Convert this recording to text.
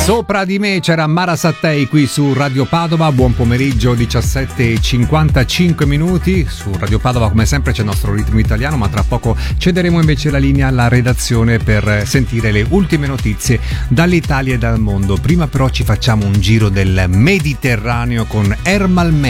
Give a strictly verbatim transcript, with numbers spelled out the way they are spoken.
Sopra di me c'era Mara Sattei qui su Radio Padova. Buon pomeriggio, diciassette e cinquantacinque minuti. Su Radio Padova come sempre c'è il nostro ritmo italiano, ma tra poco cederemo invece la linea alla redazione per sentire le ultime notizie dall'Italia e dal mondo. Prima però ci facciamo un giro del Mediterraneo con Ermal